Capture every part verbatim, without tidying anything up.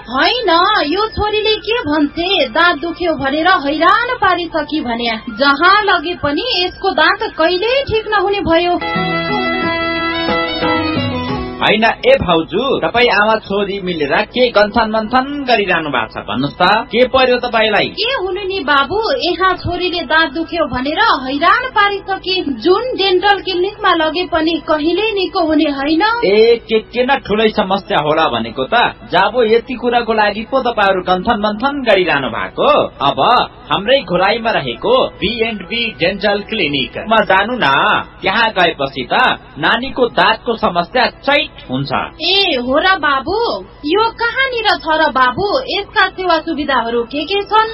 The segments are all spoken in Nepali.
होइन, यो छोरीले के भन्छे, दाँत दुख्यो भनेर हैरान पारिसकी भने जहाँ लगे पनि यसको दाँत कहिल्यै ठिक नहुने भयो। होइन ए भाउजू, तपाईँ आमा छोरी मिलेर के गन्थन मन्थन गरिरहनु भएको छ भन्नुहोस् त, के पर्यो तपाईलाई? के हुनु नि बाबु, यहाँ छोरीले दाँत दुख्यो भनेर हैरान पारिसके, जुन डेन्टल क्लिनिकमा लगे पनि कहिल्यै निको हुने होइन। ए के के न ठुलै समस्या होला भनेको त, जाबो यति कुराको लागि पो तपाईहरु गन्थन मन्थन गरिरहनु भएको। अब हाम्रै घोराईमा रहेको बी एन्ड बी डेन्टल क्लिनिकमा जानु न, त्यहाँ गएपछि त नानीको दाँतको समस्या चै हुन्छ। ए हो र बाबु, यो कहाँनिर छ र बाबु, यसका सेवा सुविधाहरू के के छन्?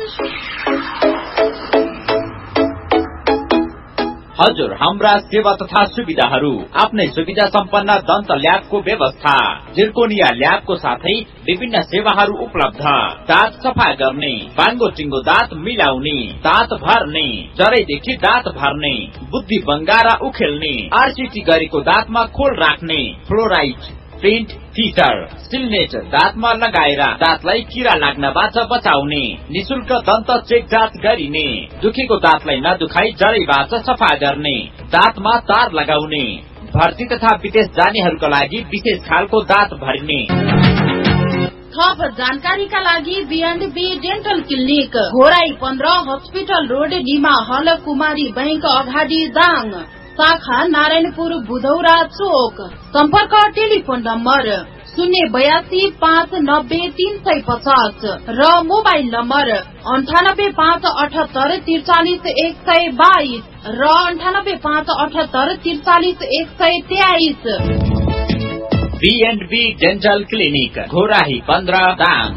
हजुर, हाम्रा सेवा तथा सुविधाहरू आफ्नै सुविधा सम्पन्न दन्त ल्याबको व्यवस्था, जिर्कोनिया ल्याबको साथै विभिन्न सेवाहरू उपलब्ध। दाँत सफा गर्ने, बाङ्गो टिङ्गो दाँत मिलाउने, दाँत भर्ने, जरैदेखि दाँत भर्ने, बुद्धि बङ्गारा उखेल्ने, आरसिटी गरेको दाँतमा खोल राख्ने, फ्लोराइड प्रिन्ट फिटर सिलनेट दाँतमा लगाएर दाँतलाई किरा लाग्नबाट बचाउने, निशुल्क दन्त चेक जाँच गरिने, दुखेको दाँतलाई नदुखाई जरैबाट सफा गर्ने, दाँतमा तार लगाउने, भर्ती तथा विदेश जानेहरूका लागि विशेष खालको दाँत भरिने। थप जानकारीका लागि be and be dental clinic, Ghorahi पन्ध्र, हस्पिटल रोड, निमा हल, कुमारी बैंक अगाडि दाङ, शाखा नारायणपुर बुधौरा चोक। सम्पर्क टेलिफोन नम्बर शून्य बयासी पाँच नब्बे तीन सय पचास र मोबाइल नम्बर अन्ठानब्बे पाँच अठहत्तर त्रिचालिस एक सय बाइस र अन्ठानब्बे पाँच अठहत्तर त्रिचालिस एक सय तेइस। Be and be dental clinic, Ghorahi पन्ध्र, दाङ।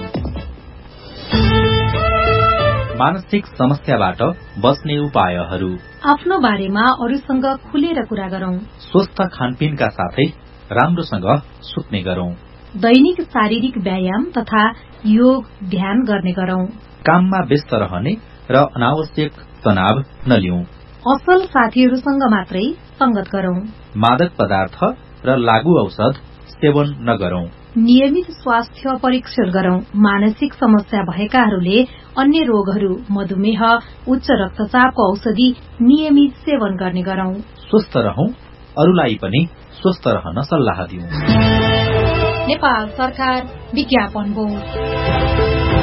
मानसिक समस्याबाट बस्ने उपायहरू। आफ्नो बारेमा अरूसँग खुलेर कुरा गरौं। स्वस्थ खानपिनका साथै राम्रोसँग सुत्ने गरौं। दैनिक शारीरिक व्यायाम तथा योग ध्यान गर्ने गरौं। काममा व्यस्त रहने र अनावश्यक तनाव नलिउँ। असल साथीहरूसँग मात्रै संगत गरौं। मादक पदार्थ र लागू औषध सेवन नगरौं। नियमित स्वास्थ्य परीक्षण गरौं। मानसिक समस्या भएकाहरूले अन्य रोगहरू, मधुमेह, उच्च रक्तचापको औषधि नियमित सेवन गर्ने गरौं। स्वस्थ रहौं, अरूलाई पनि स्वस्थ रहन सल्लाह दिउँ। नेपाल सरकार विज्ञापन बोर्ड।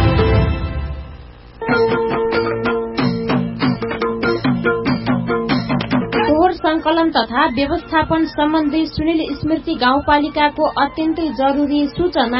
संकलन तथा व्यवस्थापन सम्बन्धी सुनिल स्मृति गाउँपालिकाको अत्यन्तै जरुरी सूचना।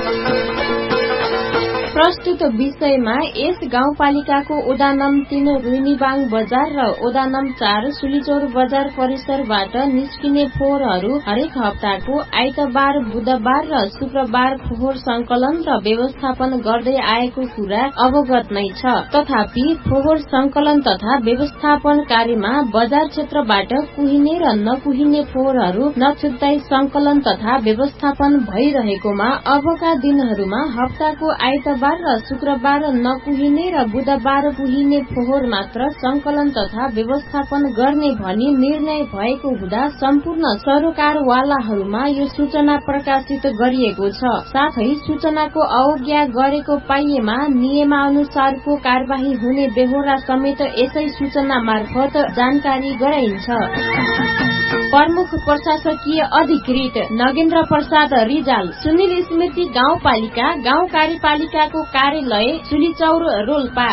प्रस्तुत विषयमा यस गाउँपालिकाको ओडा नम् तीन रुइनीबाङ बजार र ओडा नम् चार सुलीचौर बजार परिसरबाट निस्किने फोहोरहरू हरेक हप्ताको आइतबार, बुधबार र शुक्रबार फोहोर संकलन र व्यवस्थापन गर्दै आएको कुरा अवगत नै छ। तथापि फोहोर संकलन तथा व्यवस्थापन कार्यमा बजार क्षेत्रबाट कुहिने र नकुहिने फोहोरहरू नछुट्दै संकलन तथा व्यवस्थापन भइरहेकोमा अबका दिनहरूमा हप्ताको आइतबार र शुक्रबार नकुहिने र बुधबार कुहिने फोहोर मात्र संकलन तथा व्यवस्थापन गर्ने भनी निर्णय भएको हुँदा सम्पूर्ण सरोकारवालाहरूमा यो सूचना प्रकाशित गरिएको छ। साथै सूचनाको अवज्ञा गरेको पाइएमा नियमानुसारको कार्यवाही हुने बेहोरा समेत यसै सूचना मार्फत जानकारी गराइन्छ। प्रमुख प्रशासकीय अधिकृत नगेन्द्र प्रसाद रिजाल, सुनिल स्मृति गाउँपालिका, गाउँ कार्यपालिकाको कार्यालय सुलीचौर रोल्पा।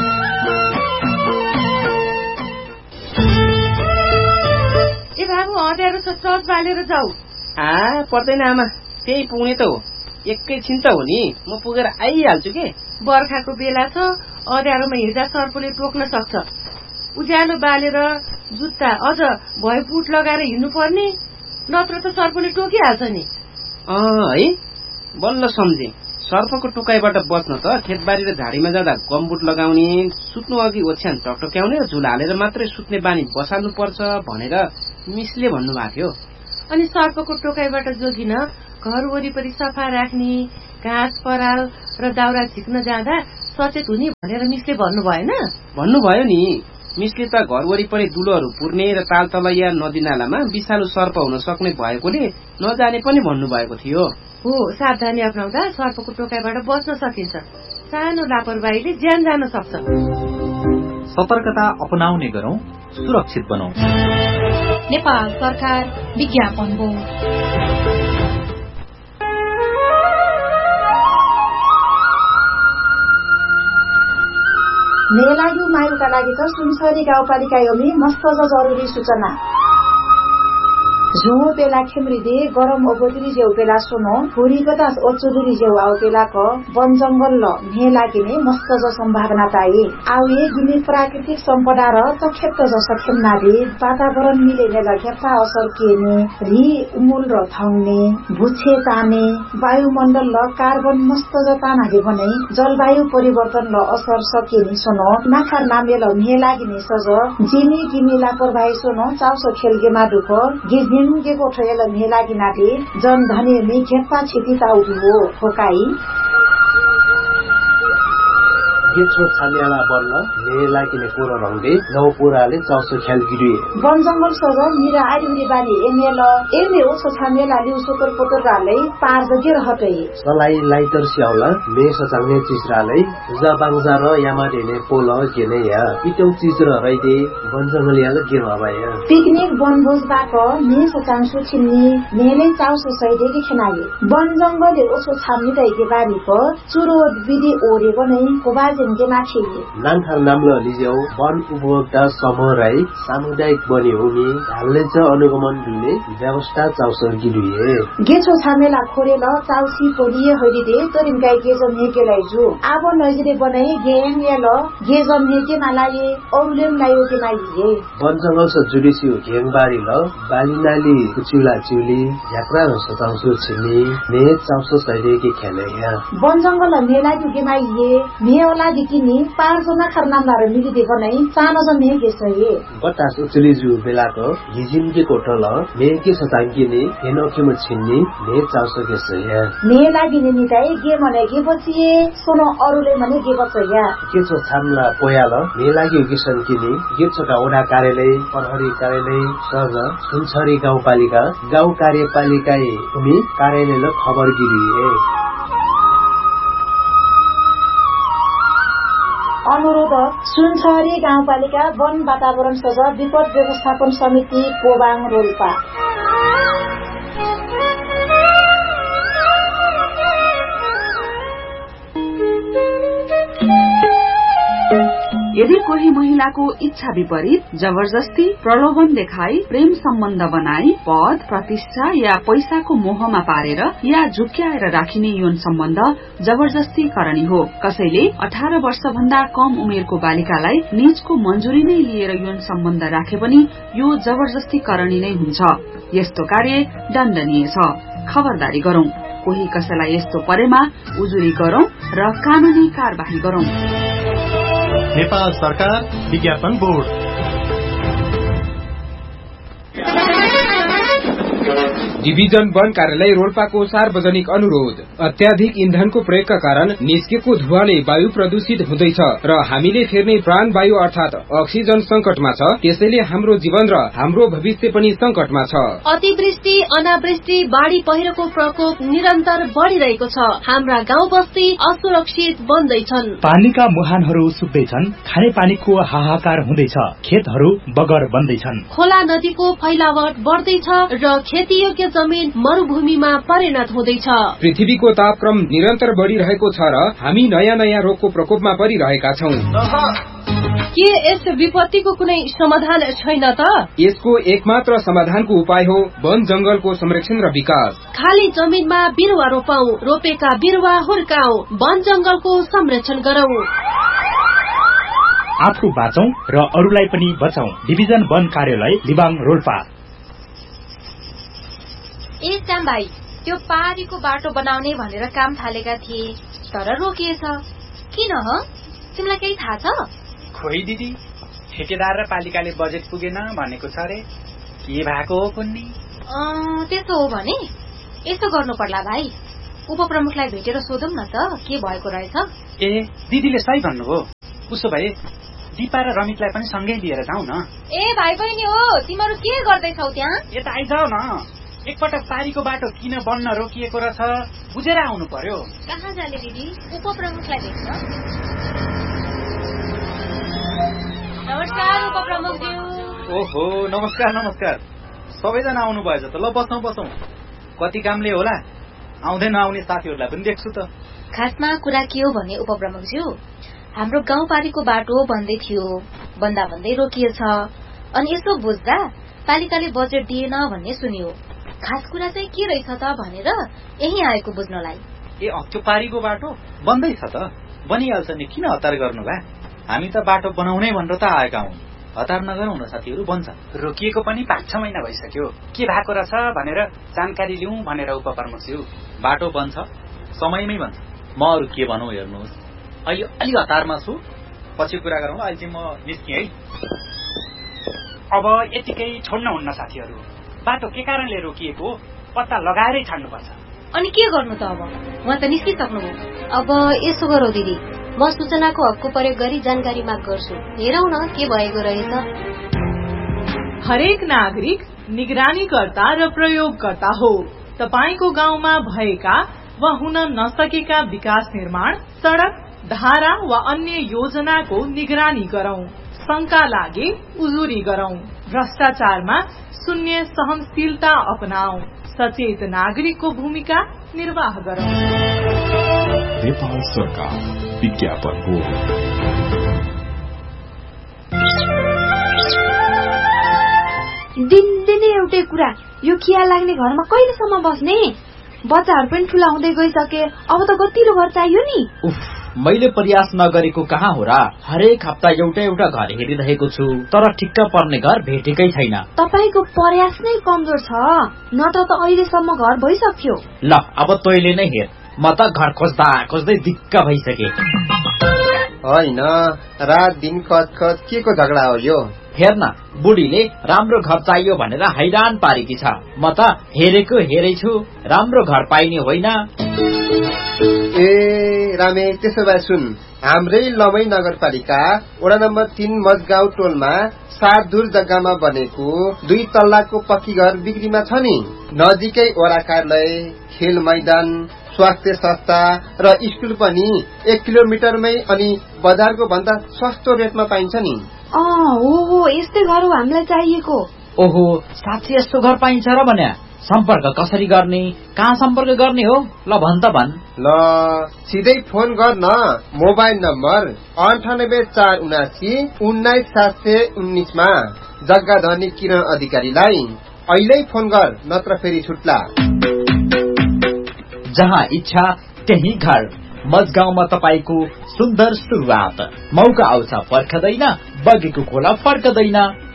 ए बाबु, अँध्यारो छ, चर्च बालेर जाऊ। आ पर्दैन आमा, त्यही पुग्ने त हो, एकैछिन त हो नि, म पुगेर आइहाल्छु के। बर्खाको बेला छ, अँध्यारोमा हिँड्दा सर्पले टोक्न सक्छ। उज्यालो बालेर जुत्ता अझ भए बुट लगाएर हिँड्नु पर्ने, नत्र त सर्पले टोकिहाल्छ नि। अँ है, बल्ल सम्झे। सर्पको टोकाइबाट बच्न त खेतबारी र झाडीमा जाँदा गमबुट लगाउने, सुत्नु अघि ओछ्यान टकटक्याउने र झुल हालेर मात्रै सुत्ने बानी बसाल्नु पर्छ भनेर मिसले भन्नुभएको थियो। अनि सर्पको टोकाइबाट जोगिन घर वरिपरि सफा राख्ने, घाँस पराल र दाउरा झिक्न जाँदा सचेत हुने भनेर मिसले भन्नु भएन? भन्नुभयो नि, मिसले त घर वरिपरि दुलोहरू पुर्ने र तालतलैया नदीनालामा विषालु सर्प हुन सक्ने भएकोले नजाने पनि भन्नुभएको थियो। हो, सावधानी अपनाउँदा सर्पको टोकाइबाट बच्न सकिन्छ। सानो लापरवाहीले ज्यान जान सक्छ। सतर्कता अपनाउने गरौं, सुरक्षित बनौं। नेपाल सरकार विज्ञापन बोर्ड। मेलायु मायुका लागि त सुनसरी गाउँपालिका योमी मस्त जरुरी सूचना। झुमो बेला खेम्रिदे गरम ओबोदरी जेउ बेला सुनो भुरी बतास ओचुदरी जेउ आउ बेला क वन जंगल ल मे लागिने मस्त ज सम्भावना ताई आउए गिने प्राकृतिक सम्पदा र तखेप्त ज सखेम्नादे वातावरण मिलेने ल घेप्पा असर केने रि उमुल र थाउने भुछे ताने वायुमण्डल ल कार्बन मस्त ज तानाले भने जलवायु परिवर्तन ल असर सकेनी सुनो नाखार नामे ल मे लागिने सज जिनी गिनी लापरवाही सुनो चाउसो खेलगेमा दुख गिज निमुगेको ठयल मेलागी नाटे जन धने मे घेप्पा छिटी ताउदी हो ठोकाई गेछो छानियाला बन्न ने लागिने पुरो रंगे नौ पुराले चौसो ख्याल गिरिए वन जंगल सज मिरा आइउरी बानी एमेल एमे ओसो छानियाला लिउ सोतर पोतर रालै पार जगे रहतै सलाई लाइटर स्याउला मे सचाउने चिसरालै जाबाङजा र यामाडेने पोल गेने या इटौ चिसर रैदे वन जंगल याल गे भबाया पिकनिक वनभोज बाक मे सचाङसु छिन्नी मेले चाउसो सैदेकी खनाले वन जंगलले ओसो छाम्नी दैके बारीको चुरो विधि ओरे बनै कोबाज नाङखाङ नाम्लो लिजेउ वन उपभोक्ता समूह राई सामुदायिक बने हुने ढाल्ने च अनुगमन दिने व्यवस्था चाउसर गिरिए गेछो छामेला खोरेल चाउसी पोलिए हरिदे तरिमकाई गेजम हेकेलाई जु आब नजिरे बनाई गेम याल गेजम हेके नालाये औलेम लायो के नाइए वन जंगल स जुडिसी घेङबारी ल बालिनाली कुचुला चुली यात्रा र सताउसु छिनी ने चाउसो सैले के खेले या वन जंगल मेला जुगे माइए मेला दिकिनी पारजना खरनामदार मिलिदे बनाई सानो जन ने गेसए बतास उचली जु बेलाको हिजिम के कोटल मे के सतांगिने हेनोखे म छिन्नी ने चाउसो गेसए ने लागिने निताई गे मने गे बचिए सोनो अरुले मने गे बचया के छ छामला पोयाल मे लागि गेसन किनी गे छका ओडा कार्यालय प्रहरी कार्यालय सज सुनसरी गाउँपालिका गाउँ कार्यपालिकाए उमी कार्यालय ल खबर गिरिए अनुरोध सुनसरी गाउँपालिका वन वातावरण सजा विपद व्यवस्थापन समिति कोबाङ रोल्पा यदि कोही महिलाको इच्छा विपरीत जबरजस्ती प्रलोभन देखाई प्रेम सम्बन्ध बनाई पद प्रतिष्ठा या पैसाको मोहमा पारेर या झुक्क्याएर राखिने यौन सम्बन्ध जबरजस्ती करणी हो। कसैले अठार वर्ष भन्दा कम उमेरको बालिकालाई निजको मंजूरी नै लिएर यौन सम्बन्ध राखे पनि यो जबरजस्ती करणी नै हुन्छ। यस्तो कार्य दण्डनीय छ। खबरदारी गरौं। कोही कसैलाई यस्तो परेमा उजुरी गरौं र कानूनी कार्यवाही गरौं। नेपाल सरकार विज्ञापन बोर्ड। डिभिजन वन कार्यालय रोल्पाको सार्वजनिक अनुरोध। अत्याधिक इन्धनको प्रयोगका कारण निस्केको धुवाले वायु प्रदूषित हुँदैछ र हामीले फेर्ने प्राण वायु अर्थात अक्सिजन संकटमा छ। त्यसैले हाम्रो जीवन र हाम्रो भविष्य पनि संकटमा छ। अतिवृष्टि अनावृष्टि बाढ़ी पहिरोको प्रकोप निरन्तर बढ़िरहेको छ। हाम्रा गाउँ बस्ती असुरक्षित बन्दैछन्। पानीका मुहानहरू सुक्दैछन्। खाने पानीको हाहाकार हुँदैछ। खेतहरू बगर बन्दैछन्। खोला नदीको फैलावट बढ्दैछ र खेतीयोग्य जमीन मरुभूमिमा परिणत हुँदैछ। पृथ्वीको तापक्रम निरन्तर बढ़िरहेको छ र हामी नयाँ नयाँ रोगको प्रकोपमा परिरहेका छौं। के यस विपत्तिको कुनै समाधान छैन त? यसको एकमात्र समाधानको उपाय हो वन जंगलको संरक्षण र विकास। खाली जमिनमा बिरुवा रोपौं, रोपेका बिरुवा हुर्काऊ, वन जंगलको संरक्षण गरौं। आफू बाँचौं र अरूलाई पनि बचाऊ। डिभिजन वन कार्यालय लिबाङ रोल्पा। ए श्याम भाइ, त्यो पहाडीको बाटो बनाउने भनेर काम थालेका थिए तर रोकिएछ। किन हो? तिमीलाई केही थाहा छ? खोइ दिदी, ठेकेदार र पालिकाले बजेट पुगेन भनेको छ रे। के भएको हो कुन्नी? त्यसो हो भने यसो गर्नु पर्ला भाइ, उपप्रमुखलाई भेटेर सोधौं न त के भएको रहेछ। ए दिदीले सही भन्नुभयो। उसो भए दिपा र रमितलाई पनि सँगै लिएर जाउँ न। ए भाइ बहिनी हो, तिमीहरू के गर्दैछौ त्यहाँ? यता आइजाऊ न। एकपटक पारीको बाटो किन बन्न रोकिएको रहेछ बुझेर आउनु पर्यो। कहाँ जाने दिदी? उपप्रमुखलाई देख्छ। नमस्कार उपप्रमुखज्यू। ओहो नमस्कार नमस्कार। सबैजना आउनु भएछ त। ल बसौँ बसौँ। कति कामले होला आउँदै नआउने साथीहरूलाई पनि देख्छु त। खासमा कुरा के हो भने उपप्रमुखज्यू, हाम्रो गाउँपालिको बाटो बन्दै थियो, बन्दा भन्दै रोकिएछ। अनि यसो बुझ्दा पालिकाले बजेट दिएन भन्ने सुनियो। खास कुरा चाहिँ के रहेछ त भनेर यही आएको बुझ्नलाई। ए त्यो पारीको बाटो बन्दै छ त। बनिहाल्छ नि, किन हतार गर्नु भा? हामी त बाटो बनाउनै भनेर त आएका हौं। हतार नगरौँ न साथीहरू, बन्छ। रोकिएको पनि पाँच छ महिना भइसक्यो। के भएको रहेछ भनेर जानकारी लिउँ भनेर उपप्रमुखज्यू। बाटो बन्छ, समयमै बन्छ। म अरू के भनौँ हेर्नुहोस्, अहिले अलि हतारमा छु, पछि कुरा गरौँ। अहिले चाहिँ म निस्केँ है। अब यतिकै छोड्न हुन्न साथीहरू। बाटो के कारणले रोकिएको पत्ता लगाएरै छाड्नुपर्छ। अनि के गर्नु त अब? उहाँ त निस्किसक्नुभयो। अब यसो गरौँ दिदी, म सूचनाको हकको प्रयोग गरी जानकारी माग गर्छु। हेरौँ न के भएको रहेछ। हरेक नागरिक निगरानीकर्ता र प्रयोगकर्ता हो। तपाईको गाउँमा भएका वा हुन नसकेका विकास निर्माण, सड़क, धारा वा अन्य योजनाको निगरानी गरौं। शंका लागे उजुरी गरौं। भ्रष्टाचारमा शून्य सहनशीलता अपनाऊ। सचेत नागरिकको भूमिका निर्वाह गरौं। नेपाल सरकार विज्ञापन हो। दिनदिनै एउटै कुरा, यो खिया लाग्ने घरमा कहिलेसम्म बस्ने? बच्चाहरू पनि ठुला हुँदै गइसके, अब त गतिलो घर चाहियो नि। उफ, मैले प्रयास नगरेको कहाँ हो र? हरेक हप्ता एउटा एउटा घर हेरिरहेको छु, तर ठिक्क पर्ने घर भेटेकै छैन। तपाईको प्रयास नै कमजोर छ, न त त अहिलेसम्म घर भइसक्यो। ल अब तैले नै हेर, म त घर खोज्दा खोज्दै दिक्क भइसके। होइन, रात दिन खत खत के को झगडा हो यो? हेर्न, बुढीले राम्रो घर चाहियो भनेर हैरान पारेकी छ। म त हेरेको हेरै छु, राम्रो घर पाइने होइन। ए रामे, त्यसो भए सुन, हाम्रै लमै नगरपालिका वडा नम्बर तीन मजगाउँ टोलमा सात दूर जग्गामा बनेको दुई तल्लाको पक्की घर बिक्रीमा छ नि। नजिकै वडा कार्यालय, खेल मैदान, स्वास्थ्य संस्था र स्कुल पनि एक किलोमिटरमै अनि बजारको भन्दा सस्तो रेटमा पाइन्छ नि। अँ हो, यस्तै घर हो हामीलाई चाहिएको। ओहो, साँच्चै यस्तो घर पाइन्छ र भन्या? सम्पर्क कसरी गर्ने, कहाँ सम्पर्क गर्ने हो? ल भन त भन। ल सिधै फोन गर न। मोबाइल नम्बर अन्ठानब्बे चार उनासी उन्नाइस सात सय उन्नाइसमा जग्गा धनी किरण अधिकारीलाई अहिले फोन गर, नत्र फेरि छुट्ला। जहाँ इच्छा त्यही घर। मजगाउँमा तपाईको सुन्दर सुरुवात। मौका आउँछ फर्कदैन, बगेको खोला फर्कदैन।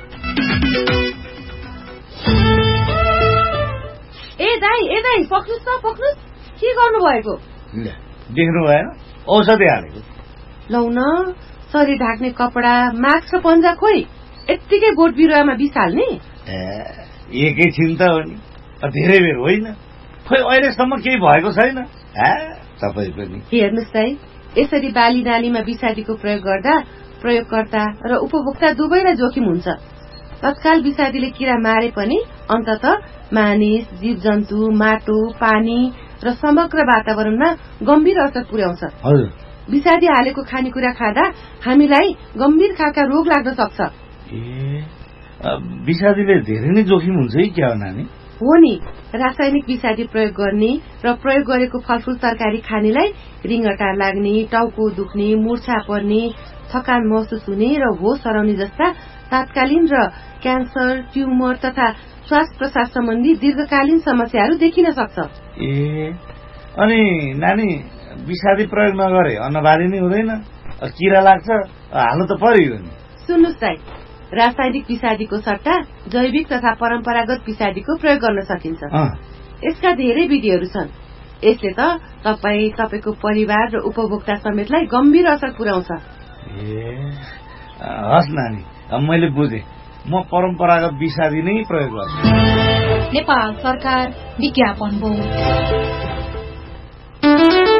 ए दाई ए दाई पक्नुस् त पक्नुस्। के गर्नु भएको? देख्नु भएन, औषधि हालेको। लौ न, शरीर ढाक्ने कपडा, मास्क र पन्जा खोइ यत्तिकै बोट बिरुवामा बिसाल्ने? एकैछिन त हो नि, धेरै बेर होइन। खोइ अहिलेसम्म केही भएको छैन। तपाईँ पनि हेर्नुहोस् दाई, यसरी बाली नालीमा विषादीको प्रयोग गर्दा प्रयोगकर्ता र उपभोक्ता दुवैलाई जोखिम हुन्छ। तत्काल विषादीले किरा मारे पनि अन्तत मानिस, जीव जन्तु, माटो, पानी र समग्र वातावरणमा गम्भीर असर पुर्याउँछ। विषादी हालेको खानेकुरा खाँदा हामीलाई गम्भीर खालका रोग लाग्न सक्छ। ए विषादीले धेरै नै जोखिम हुन्छ है क्या हो नानी? हो नि, रासायनिक विषादी प्रयोग गर्ने र प्रयोग गरेको फलफूल तरकारी खानेलाई रिङ्गटा लाग्ने, टाउको दुख्ने, मूर्छा पर्ने, थकान महसुस हुने र होस हराउने जस्ता तात्कालीन र क्यान्सर, ट्युमर तथा श्वास प्रश्वास सम्बन्धी दीर्घकालीन समस्याहरू देखिन सक्छ। ए अनि नानी, विषादी प्रयोग नगरे अन्नबाली नै हुँदैन, किरा लाग्छ, हाल्नु त पर्यो नि। सुन्नुहोस् दाइ, रासायनिक विषादीको सट्टा जैविक तथा परम्परागत विषादीको प्रयोग गर्न सकिन्छ। यसका धेरै विधिहरू छन्। यसले त तपाईँ, तपाईँको परिवार र उपभोक्ता समेतलाई गम्भीर असर पुर्याउँछ। ए हस् नानी, मैले बुझे। म परम्परागत विषादी नै प्रयोग गर्छु। नेपाल सरकार विज्ञापन बोर्ड।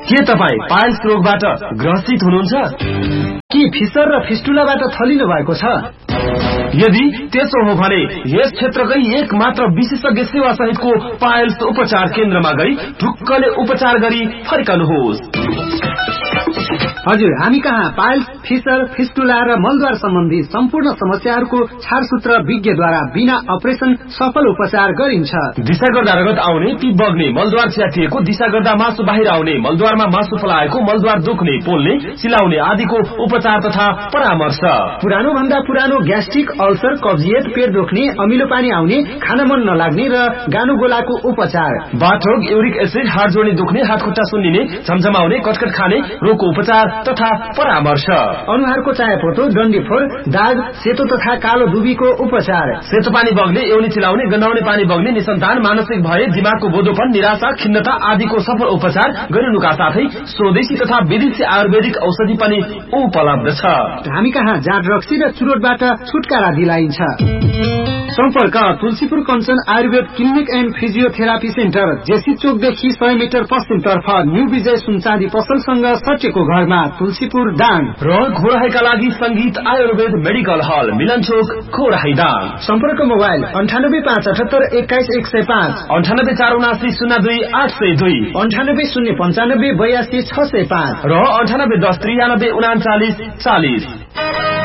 के तपाईँ पाइल्स रोगबाट ग्रसित हुनुहुन्छ? के फिसर र फिस्टुलाबाट थलिनु भएको छ? यदि त्यसो हो भने यस क्षेत्रकै एक मात्र विशेषज्ञ सेवा सहितको पाइल्स उपचार केन्द्रमा गई ढुक्कले उपचार गरी फर्कनुहोस्। हजुर, हामी कहाँ पाइल्स, फिसर, फिस्टुला र मलद्वार सम्बन्धी सम्पूर्ण समस्याहरूको छारसूत्र विज्ञद्वारा बिना अपरेसन सफल उपचार गरिन्छ। दिशा गर्दा रगत आउने, पिप बग्ने, मलद्वार च्यातिएको, दिशा गर्दा मासु बाहिर आउने, मलद्वारमा मासु फलाएको, मलद्वार दुख्ने, पोल्ने, सिलाउने आदिको उपचार तथा परामर्श। पुरानो भन्दा पुरानो ग्यास्ट्रिक, अल्सर, कब्जियत, पेट दुख्ने, अमिलो पानी आउने, खान मन नलाग्ने र गानो गोलाको उपचार। बाथरोग, युरिक एसिड, हात जोड्ने दुख्ने, हात खुट्टा सुन्निने, झमझमाउने, कटकट खाने रोगको उपचार तथा परामर्श। अनुहारको चायापोतो, डन्डीफोर, दाग, सेतो तथा कालो दुबीको उपचार। सेतो पानी बग्ने, एउनी चिलाउने, गन्हाउने पानी बग्ने, निसन्तान, मानसिक भय, दिमागको बोधोपन, निराशा, खिन्नता आदिको सफल उपचार गरिनुका साथै स्वदेशी तथा विदेशी आयुर्वेदिक औषधि पनि उपलब्ध छ। हामी कहाँ जाँड रक्सी र चुरोटबाट छुटकारा दिलाइन्छ। सम्पर्क Tulsipur Kanchan Ayurveda clinic and physiotherapy centre, JC चोकदेखि सय मिटर पश्चिमतर्फ न्यू विजय सुनचाँदी पसलसँग सटेको घरमा, तुलसीपुर दाङ। र घोराहीका लागि संगीत आयुर्वेद मेडिकल हल, मिलन चोक, घोराही दाङ। सम्पर्क मोबाइल अन्ठानब्बे पाँच अठहत्तर एक्काइस एक सय पाँच, अन्ठानब्बे चार उनासी शून्य दुई आठ सय दुई, अन्ठानब्बे शून्य पञ्चानब्बे बयासी छ सय पाँच र अन्ठानब्बे दस त्रियानब्बे उनाचालिस चालिस।